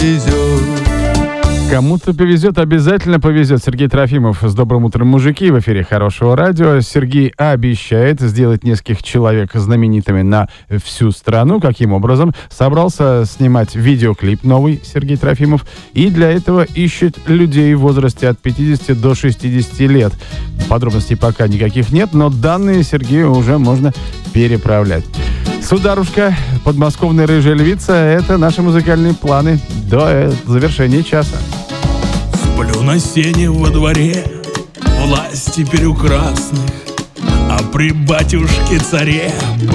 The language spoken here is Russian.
везет. Кому-то повезет, обязательно повезет. Сергей Трофимов с «Добрым утром, мужики» в эфире Хорошего радио. Сергей обещает сделать нескольких человек знаменитыми на всю страну. Каким образом? Собрался снимать видеоклип новый Сергей Трофимов. И для этого ищет людей в возрасте от 50 до 60 лет. Подробностей пока никаких нет, но данные Сергею уже можно переправлять. Сударушка, подмосковная рыжая львица — это наши музыкальные планы до завершения часа. Сплю на сене во дворе, власть теперь у красных, а при батюшке царе